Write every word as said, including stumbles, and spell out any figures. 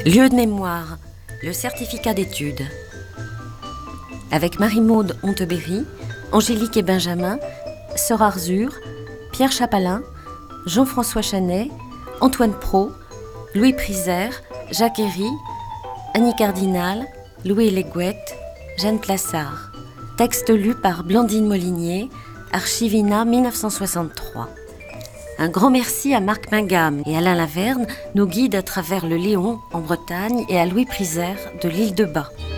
Lieu de mémoire, le certificat d'études. Avec Marie-Maude Honteberry, Angélique et Benjamin, Sœur Arzur, Pierre Chapalin, Jean-François Chanet, Antoine Pro, Louis Prizère, Jacques Herry, Annie Cardinal, Louis Leguette, Jeanne Plassard. Texte lu par Blandine Molinier, Archivina mille neuf cent soixante-trois. Un grand merci à Marc Mingam et Alain Laverne, nos guides à travers le Léon en Bretagne, et à Louis Prizère de l'île de Bas.